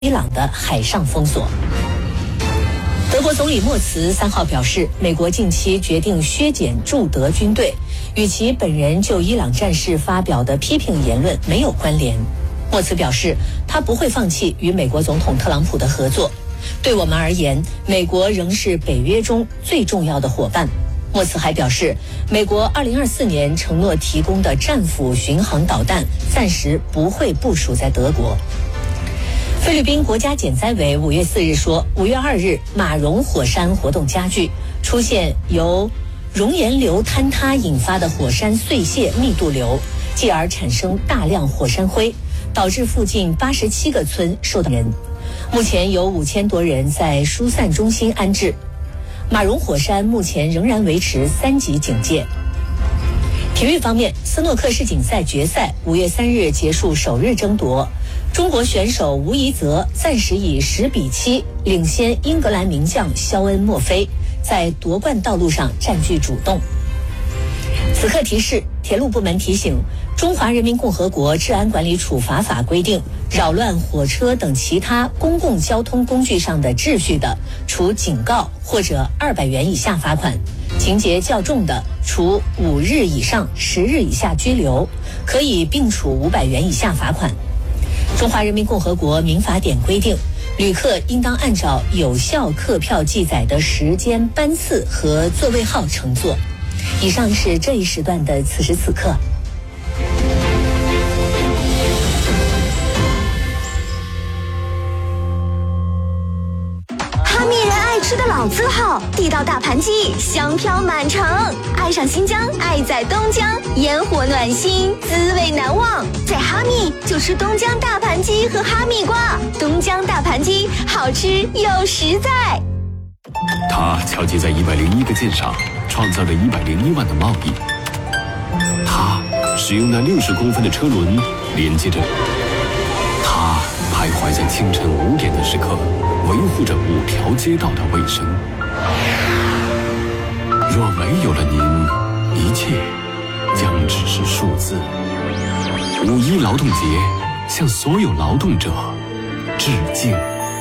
伊朗的海上封锁。德国总理默茨3号表示，美国近期决定削减驻德军队，与其本人就伊朗战事发表的批评言论没有关联。默茨表示，他不会放弃与美国总统特朗普的合作。对我们而言，美国仍是北约中最重要的伙伴。默茨还表示，美国2024年承诺提供的战斧巡航导弹暂时不会部署在德国。菲律宾国家减灾委5月4日说，5月2日马荣火山活动加剧，出现由熔岩流坍塌引发的火山碎屑密度流，继而产生大量火山灰，导致附近87个村受到人。目前有5000多人在疏散中心安置。马荣火山目前仍然维持3级警戒。体育方面，斯诺克世锦赛决赛5月3日结束首日争夺，中国选手吴怡泽暂时以10-7领先英格兰名将肖恩·墨菲，在夺冠道路上占据主动。此刻提示，铁路部门提醒，中华人民共和国治安管理处罚法规定，扰乱火车等其他公共交通工具上的秩序的，处警告或者200元以下罚款；情节较重的，处5日以上10日以下拘留，可以并处500元以下罚款。中华人民共和国民法典规定，旅客应当按照有效客票记载的时间、班次和座位号乘坐。以上是这一时段的此时此刻。 哈密人爱吃的老字号，地道大盘鸡，香飘满城。爱上新疆，爱在东江，烟火暖心，滋味难忘。在哈密就吃东江大盘鸡和哈密瓜，东江大盘鸡好吃又实在。 他敲击在101个键上，创造了101万的贸易。他使用那60公分的车轮连接着。他徘徊在清晨5点的时刻，维护着5条街道的卫生。若没有了您，一切将只是数字。5·1劳动节向所有劳动者致敬。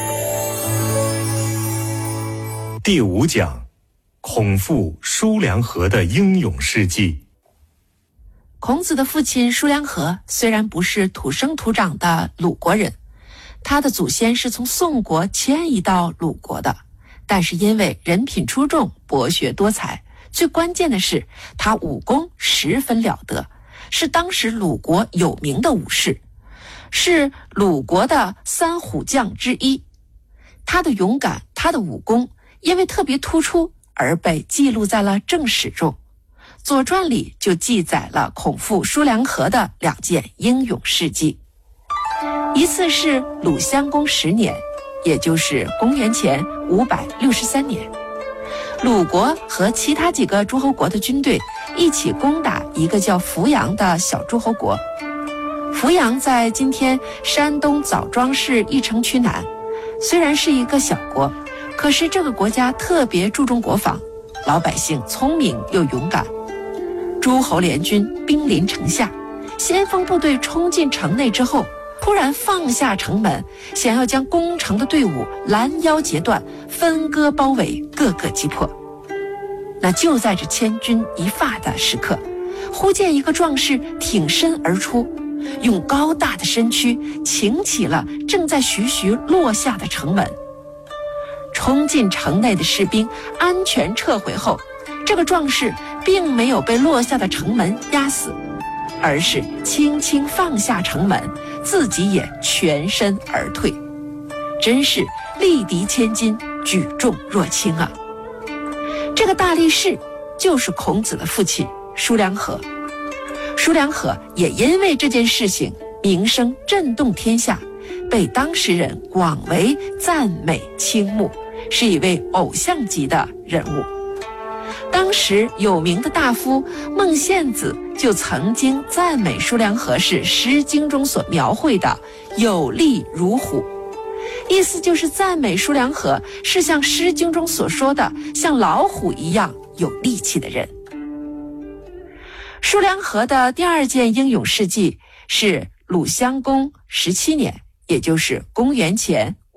第5讲，孔父叔梁纥的英勇事迹。 孔子的父亲叔梁纥虽然不是土生土长的鲁国人，他的祖先是从宋国迁移到鲁国的，但是因为人品出众，博学多才，最关键的是他武功十分了得，是当时鲁国有名的武士，是鲁国的3虎将之一。他的勇敢，他的武功因为特别突出而被记录在了正史中。左传里就记载了孔父叔梁纥的2件英勇事迹。一次是鲁襄公10年，也就是公元前563年，鲁国和其他几个诸侯国的军队一起攻打一个叫扶阳的小诸侯国。扶阳在今天山东枣庄市翼城区南，虽然是一个小国，可是这个国家特别注重国防，老百姓聪明又勇敢。诸侯联军兵临城下，先锋部队冲进城内之后，突然放下城门，想要将攻城的队伍拦腰截断，分割包围，各个击破。那就在这千钧一发的时刻，忽见一个壮士挺身而出，用高大的身躯擎起了正在徐徐落下的城门。冲进城内的士兵安全撤回后，这个壮士并没有被落下的城门压死，而是轻轻放下城门，自己也全身而退。真是力敌千金，举重若轻啊！这个大力士就是孔子的父亲叔梁纥。叔梁纥也因为这件事情名声震动天下，被当时人广为赞美倾慕，是一位偶像级的人物。当时有名的大夫孟献子就曾经赞美叔梁纥是《诗经》中所描绘的有力如虎，意思就是赞美叔梁纥是像《诗经》中所说的像老虎一样有力气的人。叔梁纥的第2件英勇事迹是鲁襄公17年， 也就是公元前